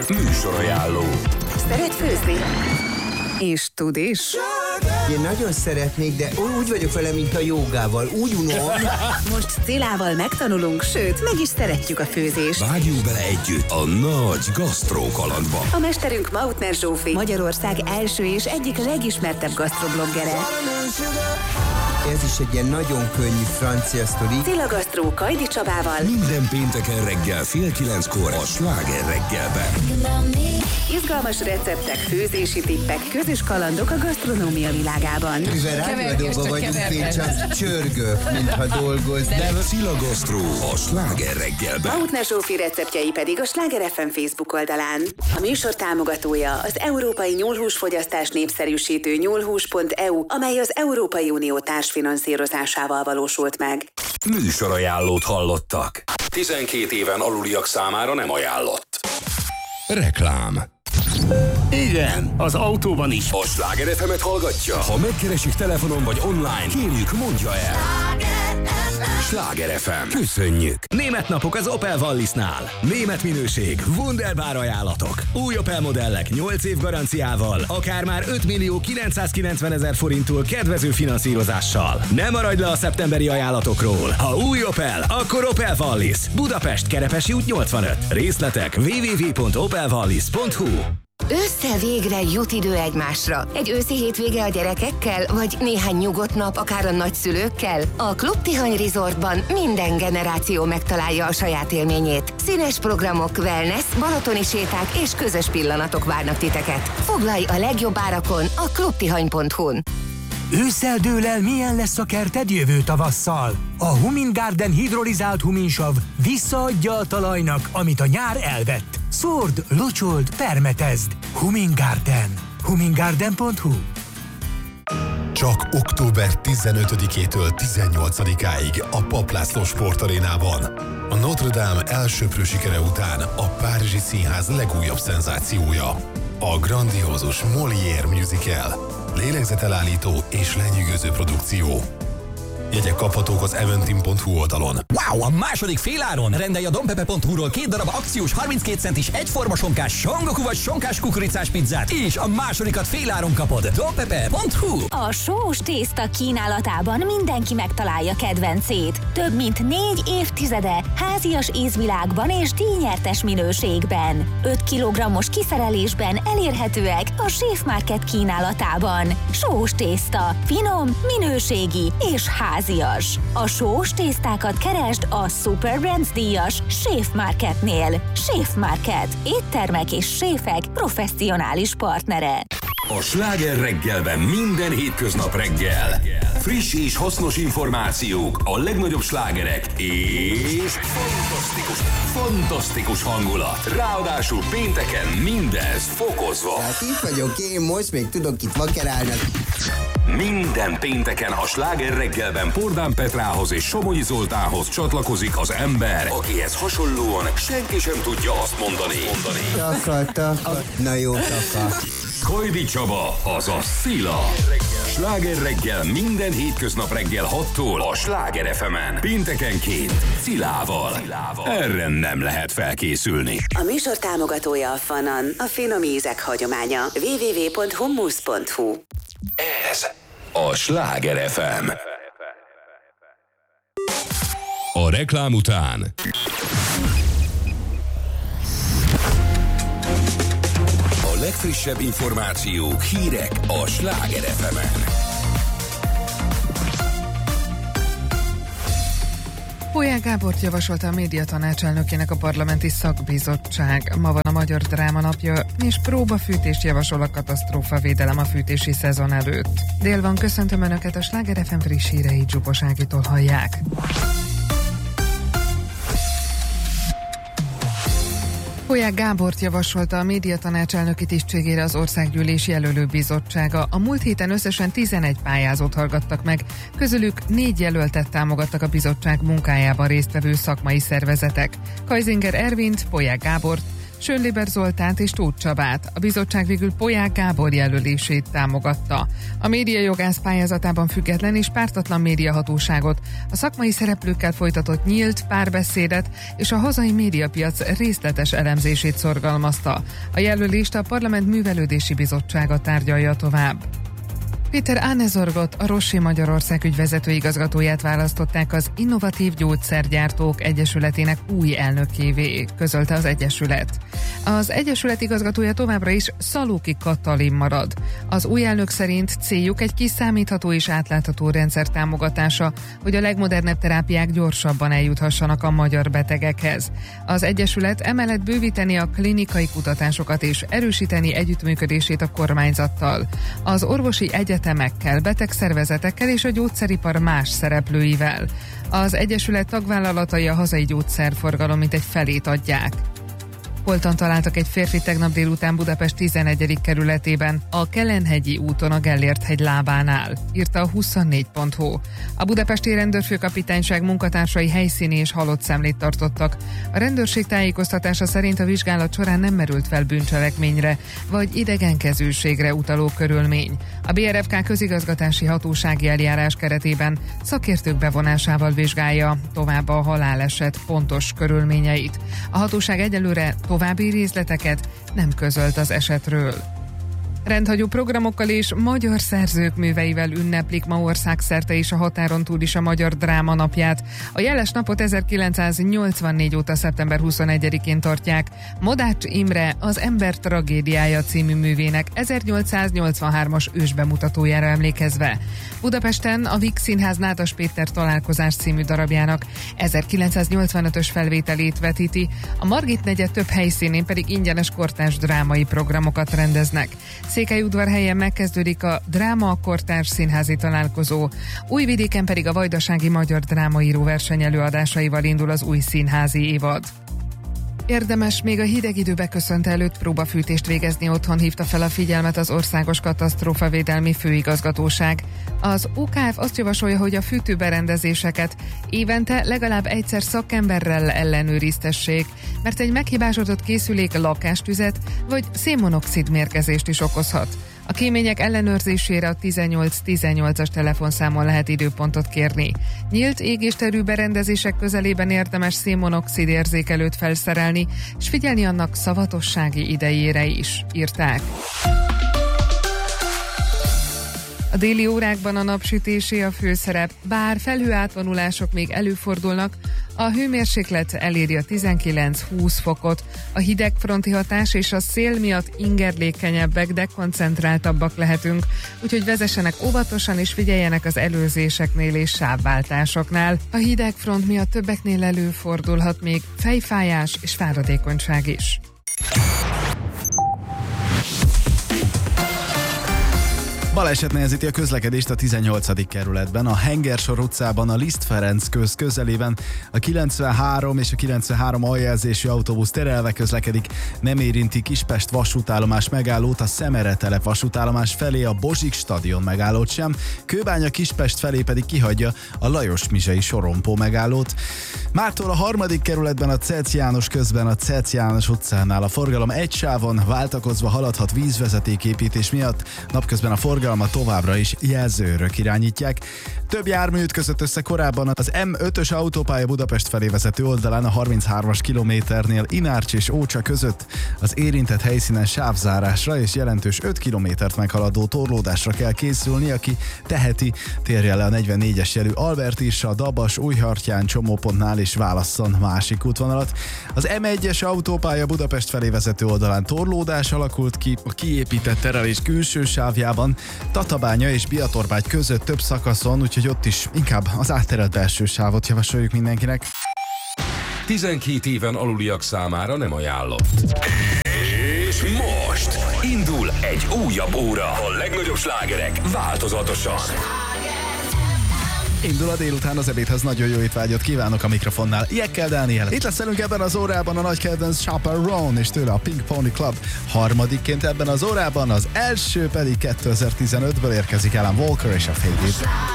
Műsorajánló. Szeret főzni? És tud is? Én nagyon szeretnék, de úgy vagyok vele, mint a jogával. Úgy unom. Most Célával megtanulunk, sőt, meg is szeretjük a főzést. Vágjunk bele együtt a nagy gasztrókalandba. A mesterünk Mautner Zsófi, Magyarország első és egyik legismertebb gasztrobloggere. Ez is egy ilyen nagyon könnyű francia sztori. Cilla Gasztró Kajdi Csabával. Minden pénteken reggel 8:30 a Sláger reggelben. Izgalmas receptek, főzési tippek, közös kalandok a gasztronómia világában. Mivel rádióadóban vagyunk, én csak csörgök, mintha dolgoznám. Cilla Gasztró a Sláger reggelben. Mautner Zsófi receptjei pedig a Sláger FM Facebook oldalán. A műsor támogatója az Európai Nyúlhúsfogyasztás népszerűsítő nyúlhús.eu, amely az Európai Unió társfinanszírozásával valósult meg. Műsorajánlót hallottak. 12 éven aluliak számára nem ajánlott. Reklám. Igen, az autóban is. A Sláger FM-et hallgatja? Ha megkeresik telefonon vagy online, kérjük, mondja el. Sláger FM. Köszönjük. Német napok az Opel Wallisnál. Német minőség, wunderbar ajánlatok. Új Opel modellek 8 év garanciával, akár már 5.990.000 forinttól kedvező finanszírozással. Ne maradj le a szeptemberi ajánlatokról. Ha új Opel, akkor Opel Wallis. Budapest, Kerepesi út 85. Részletek www.opelwallis.hu. Ősszel végre jut idő egymásra. Egy őszi hétvége a gyerekekkel, vagy néhány nyugodt nap akár a nagyszülőkkel? A Klub Tihany Resortban minden generáció megtalálja a saját élményét. Színes programok, wellness, balatoni séták és közös pillanatok várnak titeket. Foglalj a legjobb árakon a klubtihany.hu-n. Ősszel dől el, milyen lesz a kerted jövő tavasszal. A Humin Garden hidrolizált huminsav visszaadja a talajnak, amit a nyár elvett. Szórd, locsold, permetezd. Humin Garden. humingarden.hu. Csak október 15-től 18-áig a Papp László Sportarénában. A Notre Dame elsöprő sikere után a Párizsi Színház legújabb szenzációja. A grandiózus Molière musical. Lélegzetelállító és lenyűgöző produkció. Jegyek kaphatók az eventim.hu oldalon. Wow! A második féláron rendelj a dompepe.hu-ról 2 darab akciós 32 centis egyforma sonkás songoku vagy sonkás kukoricás pizzát, és a másodikat féláron kapod. dompepe.hu. A sós tészta kínálatában mindenki megtalálja kedvencét. Több mint 4 évtizede házias ízvilágban és díjnyertes minőségben. 5 kg-os kiszerelésben elérhetőek a Chef Market kínálatában. Sós tészta. Finom, minőségi és házias. A sós tésztákat keresd a Super Brands díjas Chef Marketnél. Chef Market. Éttermek és séfek professzionális partnere. A Sláger reggelben minden hétköznap reggel. Friss és hasznos információk, a legnagyobb slágerek és fantasztikus hangulat. Ráadásul pénteken mindez fokozva. Hát itt vagyok én, most még tudok itt vakerálni. Minden pénteken a Sláger reggelben Pordán Petrához és Somogyi Zoltánhoz csatlakozik az ember, akihez hasonlóan senki sem tudja azt mondani. Taka. Na jó, taka. Kajdi Csaba, azaz Szila. Sláger reggel minden hétköznap reggel 6-tól a Sláger FM-en. Péntekenként Szilával. Erre nem lehet felkészülni. A műsor támogatója a Fanan, a finom ízek hagyománya. www.hummus.hu. Ez a Sláger FM. A reklám után a legfrissebb információk, hírek a Sláger FM-en. Polyák Gábort javasolta a médiatanács elnökének a parlamenti szakbizottság. Ma van a Magyar Dráma napja, és próbafűtést javasol a katasztrófavédelem a fűtési szezon előtt. Dél van, köszöntöm Önöket, a Sláger FM friss híreit Zsupos Ágitól hallják. Polyák Gábort javasolta a médiatanács elnöki tisztségére az Országgyűlés Jelölő Bizottsága. A múlt héten összesen 11 pályázót hallgattak meg, közülük 4 jelöltet támogattak a bizottság munkájában résztvevő szakmai szervezetek. Kajzinger Ervint, Polyák Gábort, Schönleber Zoltánt és Tóth Csabát. A bizottság végül Polyák Gábor jelölését támogatta. A médiajogász pályázatában független és pártatlan médiahatóságot, a szakmai szereplőkkel folytatott nyílt párbeszédet és a hazai médiapiac részletes elemzését szorgalmazta. A jelölést a Parlament Művelődési Bizottsága tárgyalja tovább. Péter Ánesorgot, a Rossé Magyarország ügyvezető igazgatóját választották az Innovatív Gyógyszergyártók Egyesületének új elnökévé, közölte az Egyesület. Az Egyesület igazgatója továbbra is Szalóki Katalin marad. Az új elnök szerint céljuk egy kiszámítható és átlátható rendszer támogatása, hogy a legmodernebb terápiák gyorsabban eljuthassanak a magyar betegekhez. Az Egyesület emellett bővíteni a klinikai kutatásokat és erősíteni együttműködését a kormányzattal. Az orvosi egyetemekkel, betegszervezetekkel és a gyógyszeripar más szereplőivel. Az Egyesület tagvállalatai a hazai gyógyszerforgalom mintegy felét adják. Holtan találtak egy férfit tegnap délután Budapest 11. kerületében, a Kelenhegyi úton a Gellért-hegy lábánál, írta a 24.hu. A budapesti rendőrfőkapitányság munkatársai helyszíni és halott szemlét tartottak. A rendőrség tájékoztatása szerint a vizsgálat során nem merült fel bűncselekményre, vagy idegenkezőségre utaló körülmény. A BRFK közigazgatási hatósági eljárás keretében szakértők bevonásával vizsgálja tovább a haláleset pontos körülményeit. A hatóság egyelőre további részleteket nem közölt az esetről. Rendhagyó programokkal és magyar szerzők műveivel ünneplik ma országszerte és a határon túl is a Magyar Dráma Napját. A jeles napot 1984 óta szeptember 21-én tartják. Modács Imre Az ember tragédiája című művének 1883-as ősbemutatójára emlékezve. Budapesten a Víg Színház Nádas Péter Találkozás című darabjának 1985-ös felvételét vetíti, a Margit negyed több helyszínén pedig ingyenes kortárs drámai programokat rendeznek. Székelyudvarhelyen megkezdődik a Dráma kortárs színházi találkozó, Újvidéken pedig a Vajdasági Magyar Drámaíró verseny előadásaival indul az új színházi évad. Érdemes még a hideg idő beköszönte előtt próbafűtést végezni otthon, hívta fel a figyelmet az Országos Katasztrófavédelmi Főigazgatóság. Az OKF azt javasolja, hogy a fűtőberendezéseket évente legalább egyszer szakemberrel ellenőriztessék, mert egy meghibásodott készülék lakástüzet vagy szénmonoxid mérgezést is okozhat. A kémények ellenőrzésére a 1818-as telefonszámon lehet időpontot kérni. Nyílt égésterű berendezések közelében érdemes szénmonoxid érzékelőt felszerelni, és figyelni annak szavatossági idejére is, írták. A déli órákban a napsütésé a főszerep, bár felhőátvonulások még előfordulnak, a hőmérséklet eléri a 19-20 fokot, a hidegfronti hatás és a szél miatt ingerlékenyebbek, de koncentráltabbak lehetünk, úgyhogy vezessenek óvatosan és figyeljenek az előzéseknél és sávváltásoknál. A hidegfront miatt többeknél előfordulhat még fejfájás és fáradékonyság is. Baleset nehezíti a közlekedést a 18. kerületben, a Hengersor utcában, a Liszt Ferenc közelében a 93 és a 93 aljelzésű autóbusz terelve közlekedik, nem érinti Kispest vasútállomás megállót, a Szemere telep vasútállomás felé a Bozsik stadion megállót sem, Kőbánya Kispest felé pedig kihagyja a Lajos-Mizsei sorompó megállót. Mártól a 3. kerületben a Cec János közben a Cec János utcánál a forgalom egy sávon váltakozva haladhat vízvezetéképítés miatt, napközben a forgalmat továbbra is jelzőrök irányítják. Több jármű ütközött össze korábban az M5-ös autópálya Budapest felé vezető oldalán a 33-as kilométernél Inárcs és Ócsa között. Az érintett helyszínen sávzárásra és jelentős 5 kilométert meghaladó torlódásra kell készülni, aki teheti, térje le a 44-es jelű Albert Irsa, Dabas, Újhartyán csomópontnál és válasszon másik útvonalat. Az M1-es autópálya Budapest felé vezető oldalán torlódás alakult ki a kiépített terelés külső sávjában, Tatabánya és Biatorbágy között több szakaszon, úgyhogy ott is inkább az átterelt belső sávot javasoljuk mindenkinek. 12 éven aluliak számára nem ajánlott. És most indul egy újabb óra. A legnagyobb slágerek változatosan. Indul a délután, az ebédhez nagyon jó étvágyat kívánok a mikrofonnál. Jekkel Dániel. Itt lesz velünk ebben az órában a nagy kedvenc Chaperone, és tőle a Pink Pony Club. Harmadikként ebben az órában, az első pedig 2015-ből érkezik Alan Walker és a Fade It.